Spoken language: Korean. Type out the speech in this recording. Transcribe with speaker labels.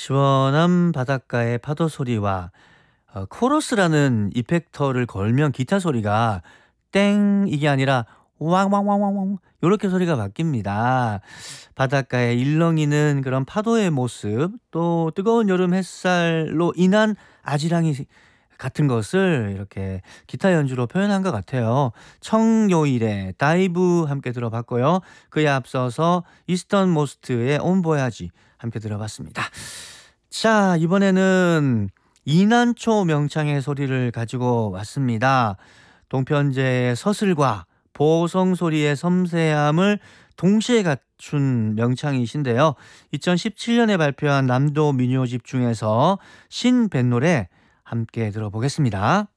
Speaker 1: 시원한 바닷가의 파도 소리와 코러스라는 이펙터를 걸면 기타 소리가 땡 이게 아니라 왕왕왕왕왕 요렇게 소리가 바뀝니다. 바닷가에 일렁이는 그런 파도의 모습, 또 뜨거운 여름 햇살로 인한 아지랑이 같은 것을 이렇게 기타 연주로 표현한 것 같아요. 청요일의 다이브 함께 들어봤고요. 그에 앞서서 이스턴 모스트의 온 보야지 함께 들어봤습니다. 자, 이번에는 이난초 명창의 소리를 가지고 왔습니다. 동편제의 서슬과 보성 소리의 섬세함을 동시에 갖춘 명창이신데요. 2017년에 발표한 남도 민요집 중에서 신뱃노래 함께 들어보겠습니다.